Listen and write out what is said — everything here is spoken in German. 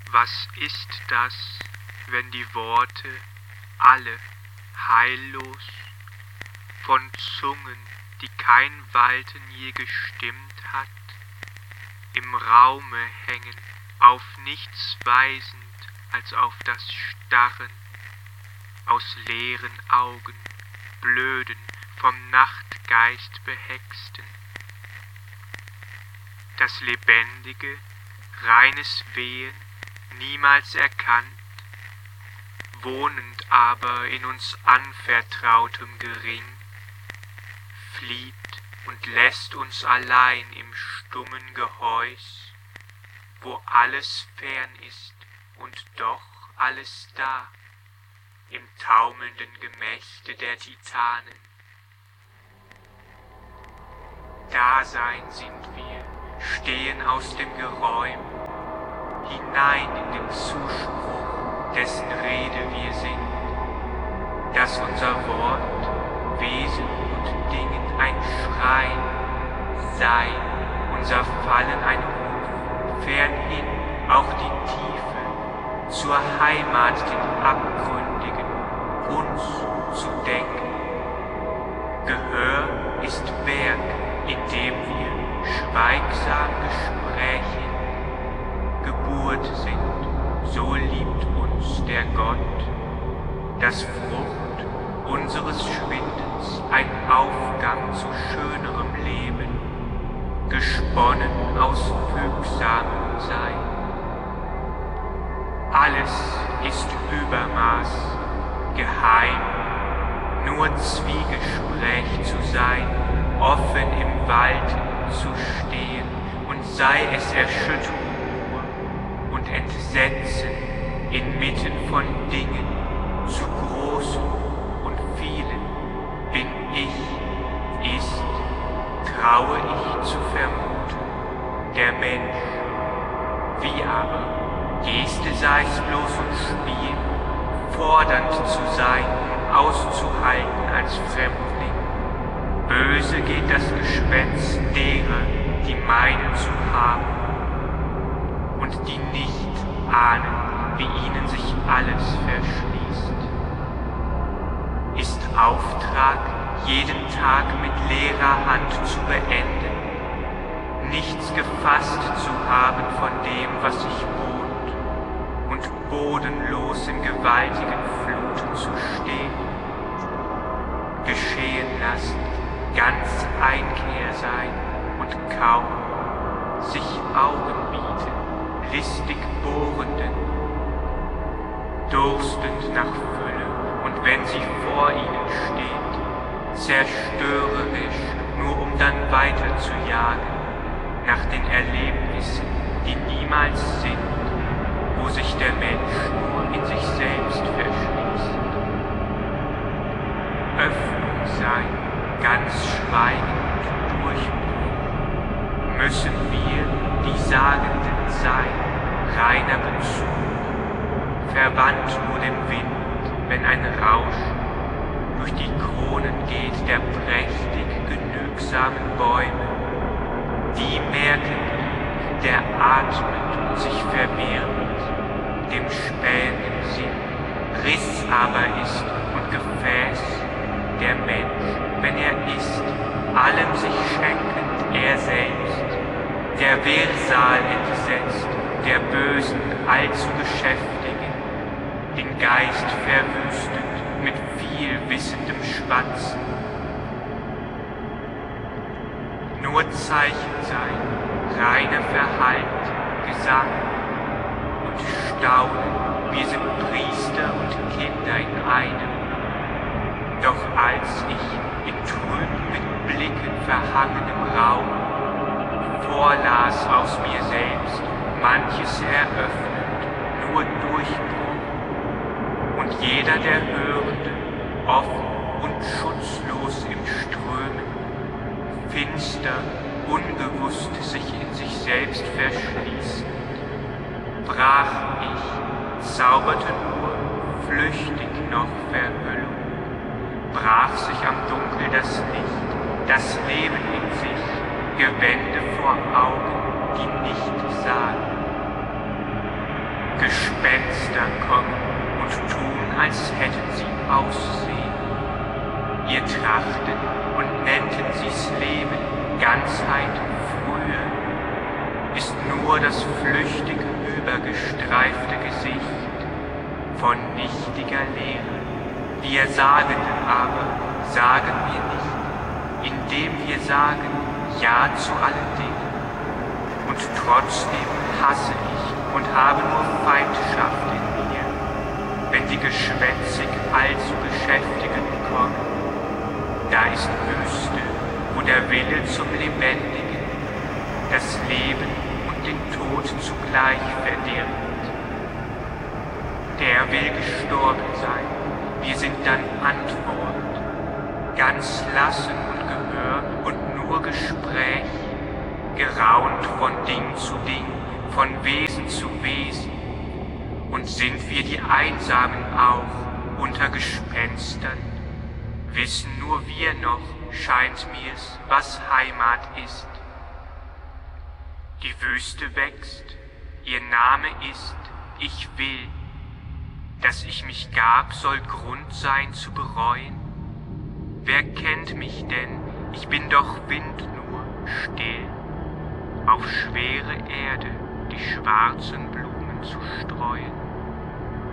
Was ist das, wenn die Worte alle heillos von Zungen, die kein Walten je gestimmt hat, im Raume hängen, auf nichts weisend als auf das Starren, aus leeren Augen, blöden, vom Nachtgeist behexten. Das lebendige, reines Wehen, niemals erkannt, wohnend aber in uns anvertrautem Gering, flieht und lässt uns allein im stummen Gehäus, wo alles fern ist und doch alles da, im taumelnden Gemächte der Titanen. Dasein sind wir, stehen aus dem Geräum, hinein in den Zuspruch, dessen Rede wir sind, dass unser Wort, Wesen und Dingen ein Schreien sei, unser Fallen ein Ruf, fernhin auch die Tiefe, zur Heimat den Abgründigen, uns zu denken. Gehör ist Werk, in dem wir schweigsam Gespräche Geburt sind, so liebt uns der Gott, dass Frucht unseres Schwindens ein Aufgang zu schönerem Leben, gesponnen aus fügsamem Sein. Alles ist Übermaß, geheim, nur Zwiegespräch zu sein, offen im Walten zu stehen, und sei es Erschütterung und Entsetzen inmitten von Dingen, zu großen und vielen, bin ich, ist, traue ich zu vermuten, der Mensch. Wie aber, Geste sei's bloß und Spiel, fordernd zu sein, auszuhalten als Fremdling. Böse geht das Geschwätz derer, die meinen zu haben und die nicht ahnen, wie ihnen sich alles verschließt. Ist Auftrag, jeden Tag mit leerer Hand zu beenden, nichts gefasst zu haben von dem, was sich bot, und bodenlos in gewaltigen Fluten zu stehen. Geschehen lassen, ganz Einkehr sein und kaum sich Augen bieten, listig bohrenden, durstend nach Fülle, und wenn sie vor ihnen steht, zerstörerisch, nur um dann weiter zu jagen, nach den Erlebnissen, die niemals sind, wo sich der Mensch nur in sich selbst verschließt. Öffnung sein, ganz schweigend Durchbruch, müssen wir, die Sagenden sein, reiner Bezug, verwandt nur dem Wind, wenn ein Rausch durch die Kronen geht der prächtig genügsamen Bäume. Die merken ihn, der atmet und sich verwirrt, dem spähenden Sinn, Riss aber ist und Gefäß, der Mensch, wenn er ist, allem sich schenkend, er selbst, der Wirrsal entsetzt, der Bösen allzu geschäftigen, den Geist verwüstet mit viel wissendem Schwatzen. Nur Zeichen sein, reiner Verhalt, Gesang und Staunen, wir sind Priester und Kinder in einem. Doch als ich in trüb mit Blicken verhangenem Raum vorlas aus mir selbst, manches eröffnet, nur Durchbruch, und jeder der Hörenden, offen und schutzlos im Strömen, finster, ungewusst sich in sich selbst verschließend, brach ich, zauberte nur flüchtig noch Verhüllung, brach sich am Dunkel das Licht, das Leben in sich, Gewände vor Augen, die nicht sahen. Fenster kommen und tun, als hätten sie Aussehen. Ihr trachten und nennten sie's Leben, Ganzheit, Frühe, ist nur das flüchtig übergestreifte Gesicht von nichtiger Lehre. Wir Sagenden aber sagen wir nicht, indem wir sagen Ja zu allen Dingen. Und trotzdem hasse ich und habe nur Feindschaft in mir, wenn die geschwätzig allzu Beschäftigten kommen. Da ist Wüste, wo der Wille zum Lebendigen das Leben und den Tod zugleich verdirbt. Der will gestorben sein, wir sind dann Antwort, ganz Lassen und Gehör und nur Gespräch, geraunt von Ding zu Ding, von Wesen zu Wesen. Und sind wir die Einsamen auch unter Gespenstern, wissen nur wir noch, scheint mir's, was Heimat ist. Die Wüste wächst, ihr Name ist, ich will. Dass ich mich gab, soll Grund sein zu bereuen. Wer kennt mich denn, ich bin doch Wind nur, still, auf schwere Erde die schwarzen Blumen zu streuen.